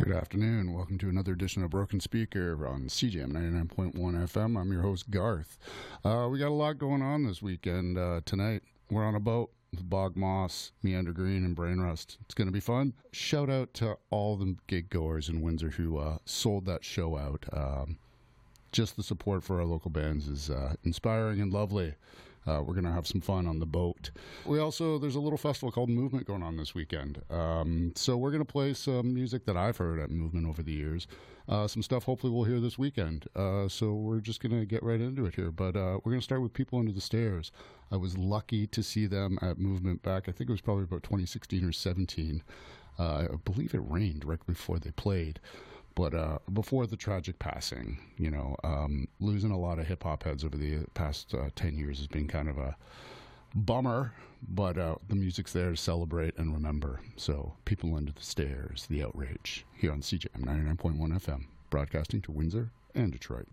Good afternoon. Welcome to another edition of Broken Speaker on CJM 99.1 FM. I'm your host, Garth. We got a lot going on this weekend. Tonight, we're on a boat with Bog Moss, Meander Green, and Brainrust. It's going to be fun. Shout out to all the gig goers in Windsor who sold that show out. Just the support for our local bands is inspiring and lovely. We're going to have some fun on the boat. There's a little festival called Movement going on this weekend. So we're going to play some music that I've heard at Movement over the years. Some stuff hopefully we'll hear this weekend. So we're just going to get right into it here. But we're going to start with People Under the Stairs. I was lucky to see them at Movement back, I think it was probably about 2016 or 17. I believe it rained right before they played. But before the tragic passing, losing a lot of hip-hop heads over the past 10 years has been kind of a bummer, but the music's there to celebrate and remember. So, People Under the Stairs, The Outrage, here on CJM 99.1 FM, broadcasting to Windsor and Detroit.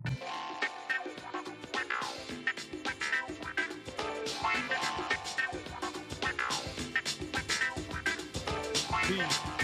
Peace.